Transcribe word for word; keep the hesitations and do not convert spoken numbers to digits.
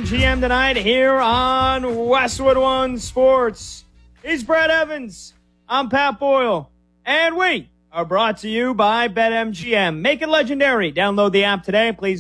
BetMGM tonight here on Westwood One Sports. He's Brad Evans. I'm Pat Boyle. And we are brought to you by BetMGM. Make it legendary. Download the app today. Please